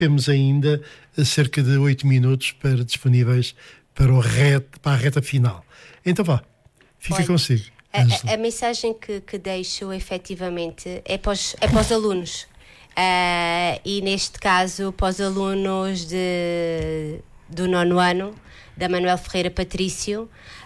temos ainda cerca de 8 minutos disponíveis para a reta final. Então vá, fica consigo. A mensagem que deixo efetivamente é para os alunos. E neste caso para os alunos do 9º ano da Manuel Ferreira Patrício,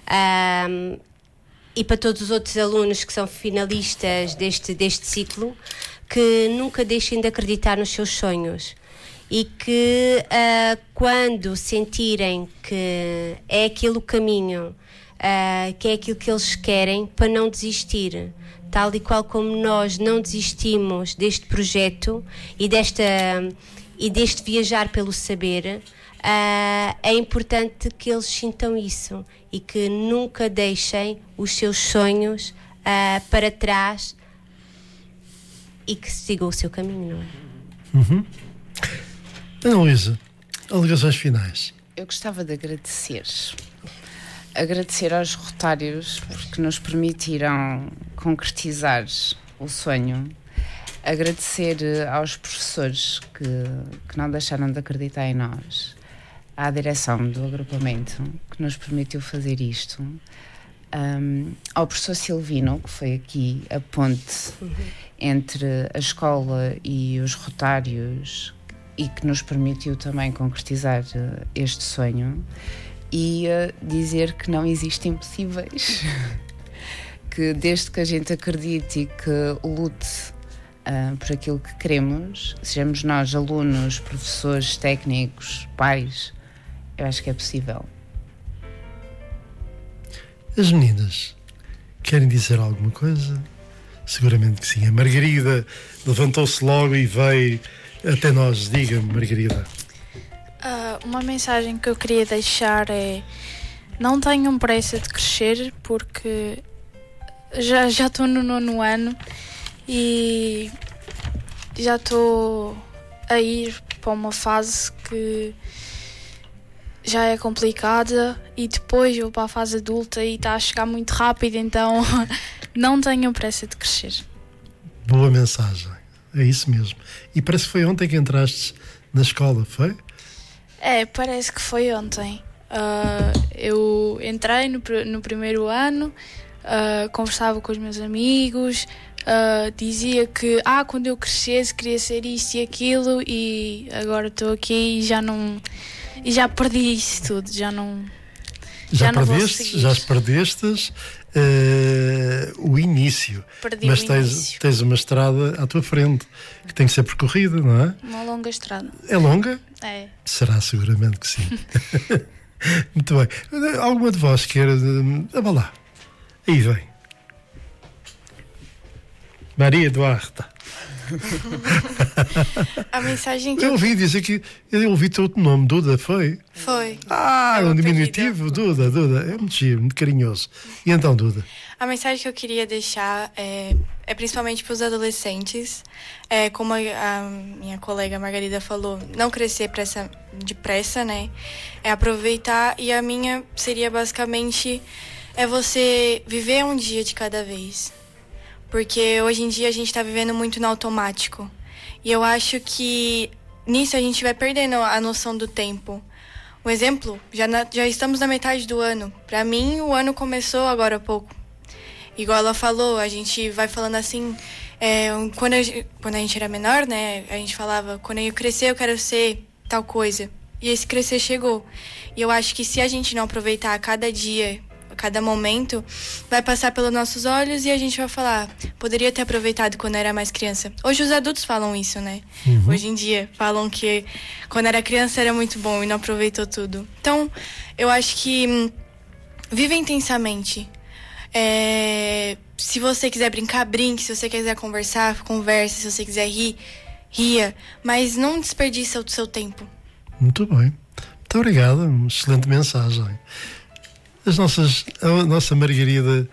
e para todos os outros alunos que são finalistas deste ciclo, que nunca deixem de acreditar nos seus sonhos e que quando sentirem que é aquele o caminho, que é aquilo que eles querem, para não desistir, tal e qual como nós não desistimos deste projeto e deste viajar pelo saber. É importante que eles sintam isso e que nunca deixem os seus sonhos para trás e que sigam o seu caminho, não é? Uhum. Ana Luísa, alegações finais. Eu gostava de agradecer aos rotários porque nos permitiram concretizar o sonho. Agradecer aos professores que não deixaram de acreditar em nós, à direção do agrupamento que nos permitiu fazer isto, ao professor Silvino, que foi aqui a ponte entre a escola e os rotários e que nos permitiu também concretizar este sonho, e dizer que não existem impossíveis, que desde que a gente acredite e que lute por aquilo que queremos, sejamos nós alunos, professores, técnicos, pais, eu acho que é possível. As meninas querem dizer alguma coisa? Seguramente que sim. A Margarida levantou-se logo e veio até nós. Diga-me, Margarida. Uma mensagem que eu queria deixar é: não tenham pressa de crescer, porque já estou no 9º ano e já estou a ir para uma fase que já é complicada e depois vou para a fase adulta e está a chegar muito rápido, então não tenham pressa de crescer. Boa mensagem, é isso mesmo. E parece que foi ontem que entraste na escola, foi? Parece que foi ontem. Eu entrei no 1º ano, conversava com os meus amigos, dizia que quando eu crescesse queria ser isto e aquilo, e agora estou aqui e já perdi isso tudo, já não perdeste o início. Perdi mas o início. Tens uma estrada à tua frente que tem que ser percorrida, não é? Uma longa estrada. É longa? É. Será, seguramente que sim. Muito bem. Alguma de vós queira... Vá lá. Aí vem. Maria Eduarda. A mensagem que eu ouvi dizer que eu ouvi teu outro nome, Duda, foi? Foi. É um diminutivo, Duda. É muito giro, muito carinhoso. E então, Duda? A mensagem que eu queria deixar é principalmente para os adolescentes, como a minha colega Margarida falou, não crescer depressa, né? É aproveitar, e a minha seria basicamente você viver um dia de cada vez. Porque hoje em dia a gente está vivendo muito no automático. E eu acho que nisso a gente vai perdendo a noção do tempo. Um exemplo, já estamos na metade do ano. Para mim, o ano começou agora há pouco. Igual ela falou, a gente vai falando assim... quando a gente era menor, né? A gente falava, quando eu crescer eu quero ser tal coisa. E esse crescer chegou. E eu acho que se a gente não aproveitar cada dia... cada momento, vai passar pelos nossos olhos e a gente vai falar, poderia ter aproveitado quando era mais criança. Hoje os adultos falam isso, né? Hoje em dia falam que quando era criança era muito bom e não aproveitou tudo. Então, eu acho que viva intensamente. Se você quiser brincar, brinque. Se você quiser conversar, converse. Se você quiser rir, ria. Mas não desperdice o seu tempo. Muito bem. Muito obrigado. Uma excelente mensagem. A nossa Margarida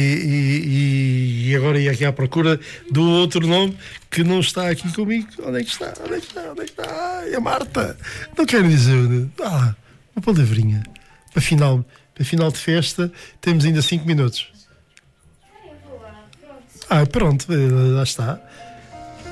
e agora ia aqui à procura do outro nome que não está aqui comigo. Onde é que está? É a Marta. Não quero dizer. Uma palavrinha. Para final de festa, temos ainda 5 minutos. Pronto, já está.